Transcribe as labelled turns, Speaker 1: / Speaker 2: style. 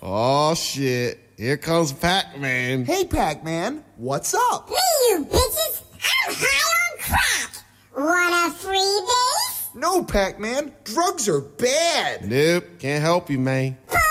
Speaker 1: Oh, shit. Here comes Pac-Man.
Speaker 2: Hey, Pac-Man, what's up?
Speaker 3: Hey, you bitches! I'm high on crack! Want a freebie?
Speaker 2: No, Pac-Man, drugs are bad.
Speaker 1: Nope, can't help you, man.
Speaker 3: Bullshit!